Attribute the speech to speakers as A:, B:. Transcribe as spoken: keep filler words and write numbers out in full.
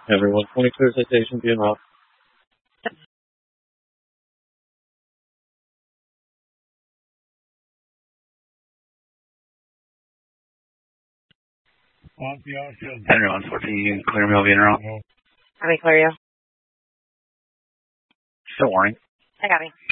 A: Everyone, twenty clear citation, being off.
B: Henry one fourteen, clear me, being off.
C: Let me clear you.
B: Still warning.
C: I got me.